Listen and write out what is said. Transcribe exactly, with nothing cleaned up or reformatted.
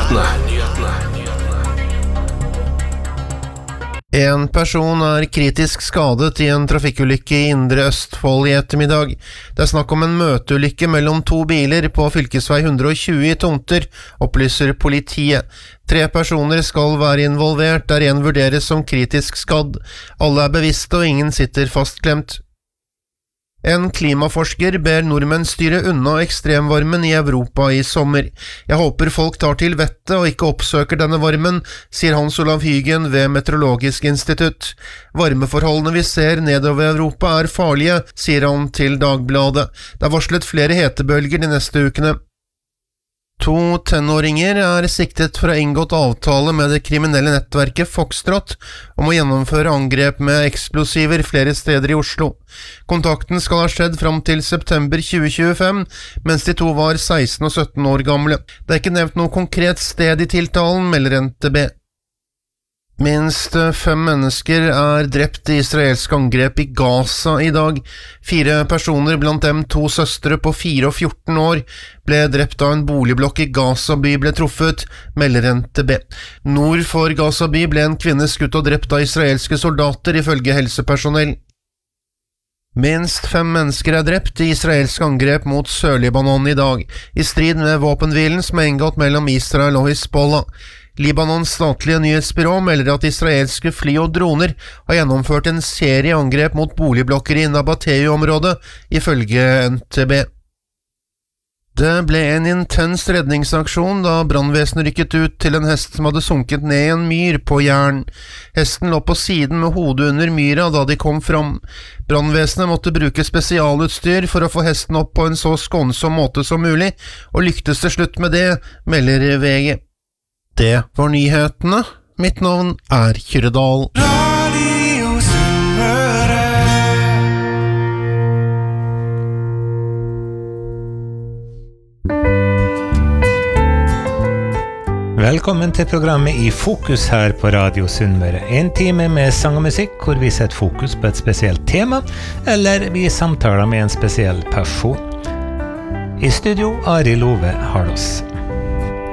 En person er kritisk skadet i en trafikkulykke i Indre Østfold i ettermiddag. Det er snakk om en møteulykke mellom to biler på fylkesvei hundre og tjue i Tomter, opplyser politiet. Tre personer skal være involvert, der en vurderes som kritisk skadd. Alle er bevisste og ingen sitter fastklemt. En klimaforsker ber nordmenn styre unna ekstremvarmen i Europa i sommer. Jeg håper folk tar til vettet og ikke oppsøker denne varmen, sier Hans Olav Hygen ved Meteorologisk institutt. Varmeforholdene vi ser nedover Europa er farlige, sier han til Dagbladet. Det er varslet flere hetebølger de neste ukene. To tenåringer er siktet for å ha inngått avtale med det kriminelle nettverket Foxtrot om å gjennomføre angrep med eksplosiver flere steder i Oslo. Kontakten skal ha skjedd fram til september tjue tjuefem, mens de to var seksten og sytten år gamle. Det er ikke nevnt noe konkret sted i tiltalen, melder N T B. Minst fem mennesker er drept i israelsk angrep i Gaza i dag. Fire personer, blant dem to søstre på fire og fjorten år, ble drept da en boligblokk i Gaza by ble truffet, melder N T B. Nord for Gaza by ble en kvinne skutt og drept av israelske soldater, ifølge helsepersonell. Minst fem mennesker er drept i israelsk angrep mot Sør-Libanon i dag, i strid med våpenhvilen som er inngått mellom Israel og Hizbollah. Libanons statlige nyhetsbyrå melder at israelske fly og droner har gjennomført en serie angrep mot boligblokker i Nabateu-området, ifølge N T B. Det ble en intens redningsaksjon da brannvesenet rykket ut til en hest som hadde sunket ned i en myr på Jæren. Hesten lå på siden med hodet under myra da de kom fram. Brannvesenet måtte bruke spesialutstyr for å få hesten opp på en så skånsom måte som mulig, og lyktes til slutt med det, melder V G. Det var nyhetene. Mitt navn er Kyrre Dahl. Velkommen til programmet I Fokus her på Radio Sunnmøre. En time med sang og musikk hvor vi setter fokus på et spesielt tema, eller vi samtaler med en spesiell person. I studio, Ari Love Harlos.